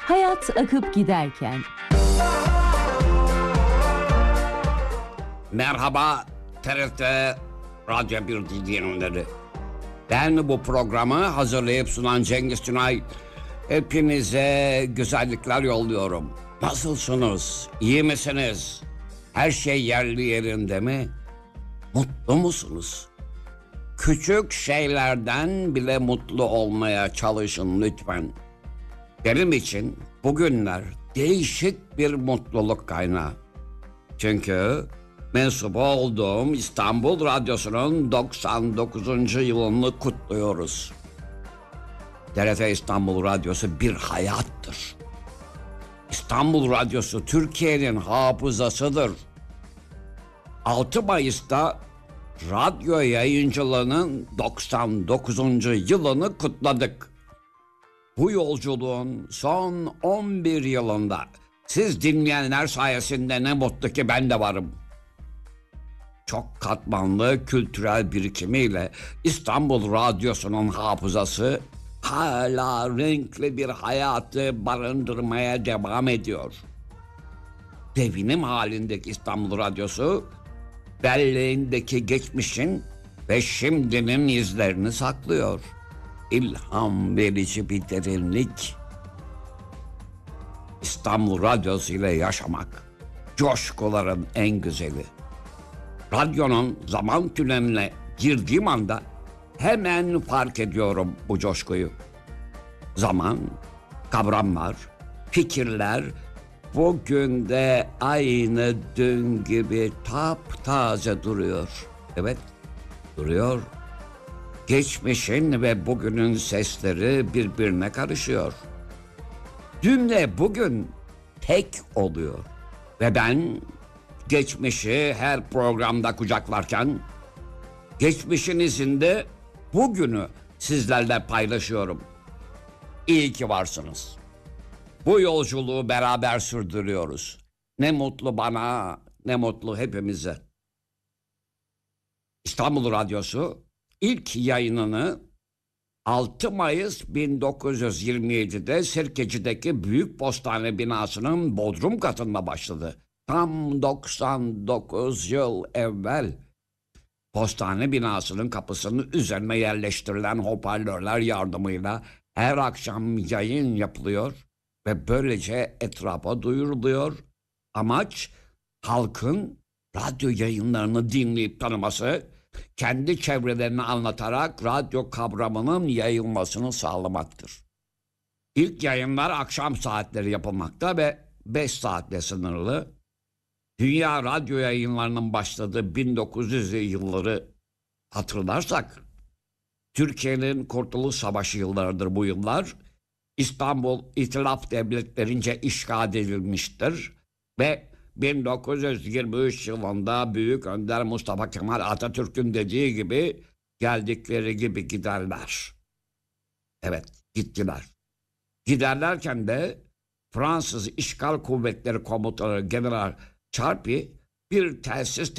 Hayat akıp giderken. Merhaba TRT Radyo 1 dinleyenleri. Ben bu programı hazırlayıp sunan Cengiz Tünay. Hepinize güzellikler yolluyorum. Nasılsınız? İyi misiniz? Her şey yerli yerinde mi? Mutlu musunuz? Küçük şeylerden bile mutlu olmaya çalışın lütfen. Benim için bugünler değişik bir mutluluk kaynağı. Çünkü mensubu olduğum İstanbul Radyosu'nun 99. yılını kutluyoruz. TRT İstanbul Radyosu bir hayattır. İstanbul Radyosu Türkiye'nin hafızasıdır. 6 Mayıs'ta radyo yayıncılığının 99. yılını kutladık. Bu yolculuğun son 11 yılında siz dinleyenler sayesinde ne mutlu ki ben de varım. Çok katmanlı kültürel birikimiyle İstanbul Radyosu'nun hafızası hala renkli bir hayatı barındırmaya devam ediyor. Devinim halindeki İstanbul Radyosu belleğindeki geçmişin ve şimdinin izlerini saklıyor. İlham verici bir derinlik. İstanbul Radyosu ile yaşamak coşkuların en güzeli. Radyonun zaman tüneline girdiğim anda hemen fark ediyorum bu coşkuyu. Zaman, kavramlar, fikirler bugün de aynı dün gibi taptaze duruyor. Evet, duruyor. Geçmişin ve bugünün sesleri birbirine karışıyor. Dünle bugün tek oluyor. Ve ben geçmişi her programda kucaklarken geçmişin izinde bugünü sizlerle paylaşıyorum. İyi ki varsınız. Bu yolculuğu beraber sürdürüyoruz. Ne mutlu bana, ne mutlu hepimize. İstanbul Radyosu ilk yayınını 6 Mayıs 1927'de Sirkeci'deki Büyük Postane binasının bodrum katında başladı. Tam 99 yıl evvel. Postane binasının kapısının üzerine yerleştirilen hoparlörler yardımıyla her akşam yayın yapılıyor ve böylece etrafa duyuruluyor. Amaç halkın radyo yayınlarını dinleyip tanıması, kendi çevrelerini anlatarak radyo kavramının yayılmasını sağlamaktır. İlk yayınlar akşam saatleri yapılmakta ve 5 saatle sınırlı. Dünya radyo yayınlarının başladığı 1900'lü yılları hatırlarsak, Türkiye'nin Kurtuluş Savaşı yıllarıdır bu yıllar. İstanbul İtilaf Devletlerince işgal edilmiştir ve 1923 yılında Büyük Önder Mustafa Kemal Atatürk'ün dediği gibi geldikleri gibi giderler. Evet, gittiler. Giderlerken de Fransız İşgal Kuvvetleri Komutanı General Charpy bir telsiz